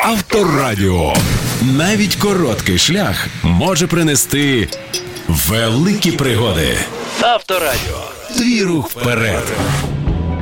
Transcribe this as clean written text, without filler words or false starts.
Авторадіо. Навіть короткий шлях може принести великі пригоди. Авторадіо. Твій рух вперед.